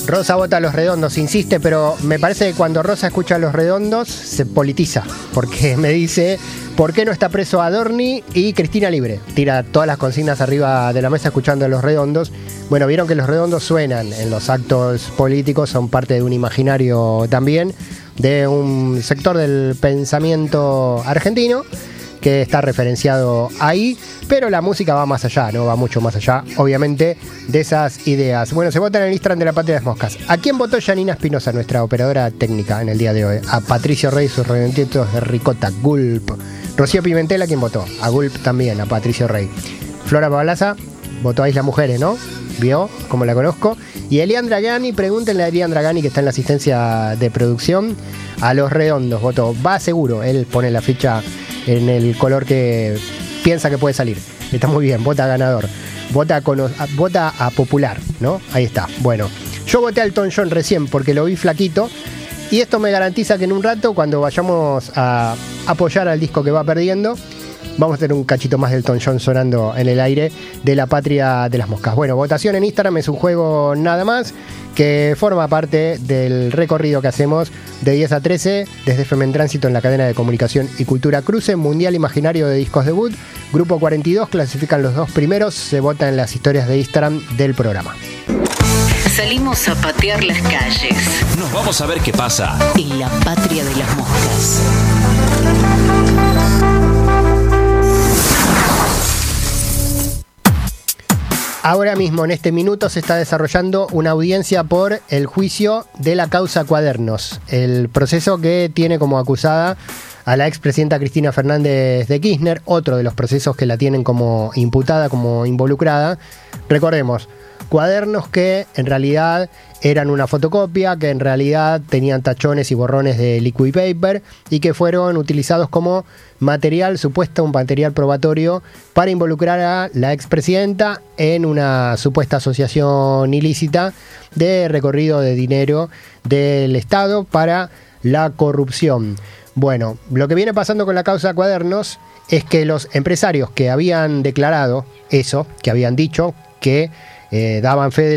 Rosa vota a Los Redondos, insiste, pero me parece que cuando Rosa escucha a Los Redondos se politiza, porque me dice, ¿por qué no está preso Adorni y Cristina libre? Tira todas las consignas arriba de la mesa escuchando a Los Redondos. Bueno, vieron que Los Redondos suenan en los actos políticos, son parte de un imaginario también, de un sector del pensamiento argentino, que está referenciado ahí, pero la música va más allá, ¿no? Va mucho más allá, obviamente, de esas ideas. Bueno, se vota en el Instagram de la Patria de las Moscas. ¿A quién votó Janina Espinosa, nuestra operadora técnica en el día de hoy? A Patricio Rey, sus redonditos de ricota, Gulp. Rocío Pimentel, ¿a quién votó? A Gulp también, a Patricio Rey. Flora Pablaza, votó a Islas Mujeres, ¿no? ¿Vio? Como la conozco. Y Eliandra Gani, pregúntenle a Eliandra Gani, que está en la asistencia de producción, a Los Redondos, votó. Va seguro, él pone la ficha en el color que piensa que puede salir. Está muy bien, vota ganador. Vota a popular, ¿no? Ahí está. Bueno, yo voté a Elton John recién porque lo vi flaquito. Y esto me garantiza que en un rato, cuando vayamos a apoyar al disco que va perdiendo, vamos a tener un cachito más de Elton John sonando en el aire de la Patria de las Moscas. Bueno, votación en Instagram es un juego nada más que forma parte del recorrido que hacemos de 10 a 13 desde FM en Tránsito en la cadena de comunicación y cultura Cruce, Mundial Imaginario de Discos Debut, Grupo 42, clasifican los dos primeros, se vota en las historias de Instagram del programa. Salimos a patear las calles. Nos vamos a ver qué pasa En la Patria de las Moscas. Ahora mismo, en este minuto, se está desarrollando una audiencia por el juicio de la causa Cuadernos, el proceso que tiene como acusada a la expresidenta Cristina Fernández de Kirchner, otro de los procesos que la tienen como imputada, como involucrada. Recordemos, cuadernos que en realidad eran una fotocopia, que en realidad tenían tachones y borrones de liquid paper y que fueron utilizados como material, supuesto un material probatorio para involucrar a la expresidenta en una supuesta asociación ilícita de recorrido de dinero del Estado para la corrupción. Bueno, lo que viene pasando con la causa Cuadernos es que los empresarios que habían declarado eso, que habían dicho que daban fe de